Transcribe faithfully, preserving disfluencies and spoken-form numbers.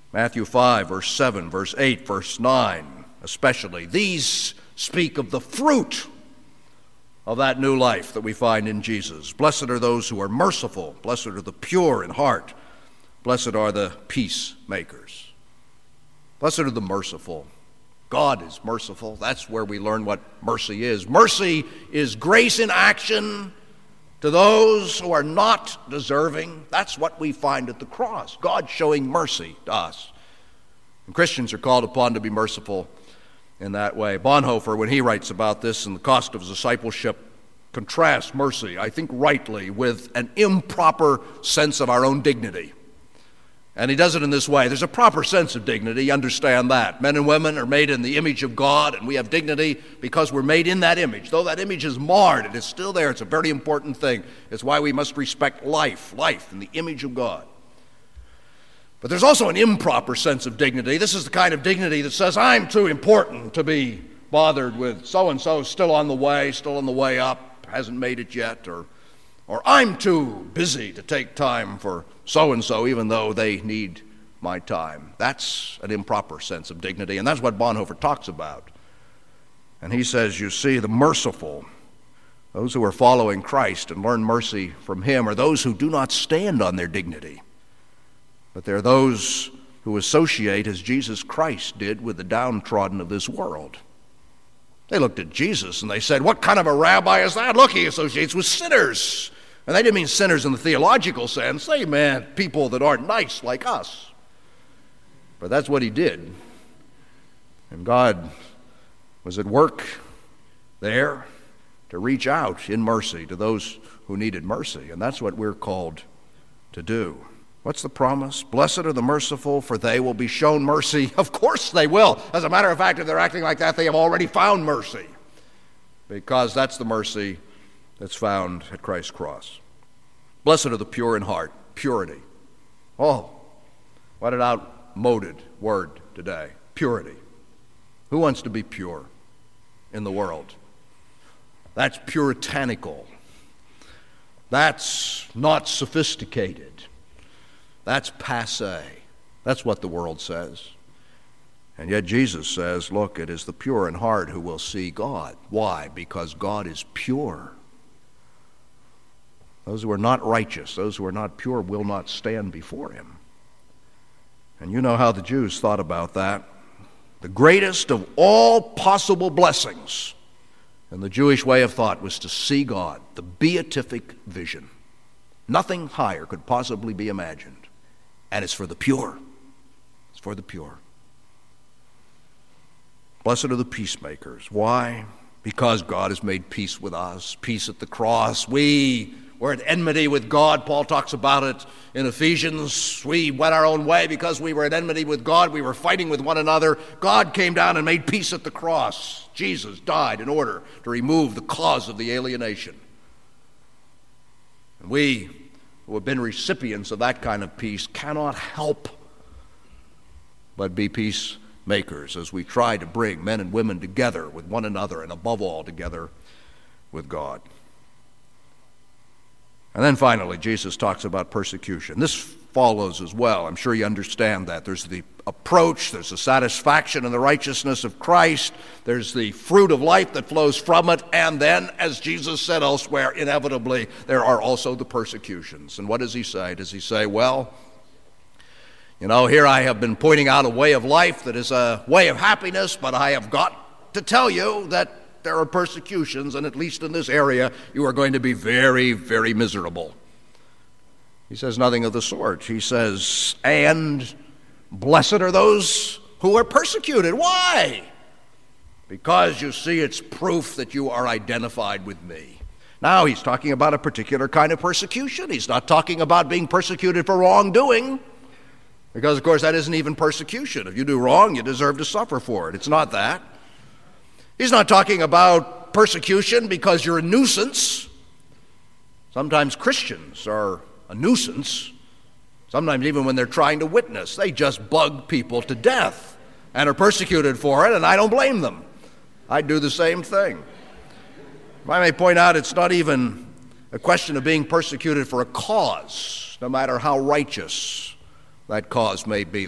Matthew five, verse seven, verse eight, verse nine especially. These speak of the fruit of that new life that we find in Jesus. Blessed are those who are merciful. Blessed are the pure in heart. Blessed are the peacemakers. Blessed are the merciful. God is merciful. That's where we learn what mercy is. Mercy is grace in action to those who are not deserving. That's what we find at the cross. God showing mercy to us. And Christians are called upon to be merciful in that way. Bonhoeffer, when he writes about this in The Cost of Discipleship, contrasts mercy, I think rightly, with an improper sense of our own dignity. And he does it in this way. There's a proper sense of dignity, understand that. Men and women are made in the image of God, and we have dignity because we're made in that image. Though that image is marred, it is still there. It's a very important thing. It's why we must respect life, life in the image of God. But there's also an improper sense of dignity. This is the kind of dignity that says, I'm too important to be bothered with so-and-so still on the way, still on the way up, hasn't made it yet, or, or I'm too busy to take time for so-and-so, even though they need my time. That's an improper sense of dignity, and that's what Bonhoeffer talks about. And he says, you see, the merciful, those who are following Christ and learn mercy from him, are those who do not stand on their dignity, but they're those who associate as Jesus Christ did with the downtrodden of this world. They looked at Jesus and they said, what kind of a rabbi is that? Look, he associates with sinners. And they didn't mean sinners in the theological sense. They meant people that aren't nice like us. But that's what he did. And God was at work there to reach out in mercy to those who needed mercy. And that's what we're called to do. What's the promise? Blessed are the merciful, for they will be shown mercy. Of course they will. As a matter of fact, if they're acting like that, they have already found mercy. Because that's the mercy that's found at Christ's cross. Blessed are the pure in heart, purity. Oh, what an outmoded word today, purity. Who wants to be pure in the world? That's puritanical. That's not sophisticated. That's passé. That's what the world says. And yet Jesus says, look, it is the pure in heart who will see God. Why? Because God is pure. Those who are not righteous, those who are not pure, will not stand before him. And you know how the Jews thought about that. The greatest of all possible blessings in the Jewish way of thought was to see God, the beatific vision. Nothing higher could possibly be imagined. And it's for the pure. It's for the pure. Blessed are the peacemakers. Why? Because God has made peace with us. Peace at the cross. We were at enmity with God. Paul talks about it in Ephesians. We went our own way because we were at enmity with God. We were fighting with one another. God came down and made peace at the cross. Jesus died in order to remove the cause of the alienation. And we who have been recipients of that kind of peace cannot help but be peacemakers as we try to bring men and women together with one another and above all together with God. And then finally, Jesus talks about persecution. This follows as well. I'm sure you understand that. There's the approach, there's the satisfaction in the righteousness of Christ, there's the fruit of life that flows from it, and then, as Jesus said elsewhere, inevitably, there are also the persecutions. And what does he say? Does he say, well, you know, here I have been pointing out a way of life that is a way of happiness, but I have got to tell you that there are persecutions, and at least in this area, you are going to be very, very miserable. He says nothing of the sort. He says, and blessed are those who are persecuted. Why? Because, you see, it's proof that you are identified with me. Now, he's talking about a particular kind of persecution. He's not talking about being persecuted for wrongdoing, because, of course, that isn't even persecution. If you do wrong, you deserve to suffer for it. It's not that. He's not talking about persecution because you're a nuisance. Sometimes Christians are a nuisance. Sometimes even when they're trying to witness, they just bug people to death and are persecuted for it, and I don't blame them. I'd do the same thing. If I may point out, it's not even a question of being persecuted for a cause, no matter how righteous that cause may be.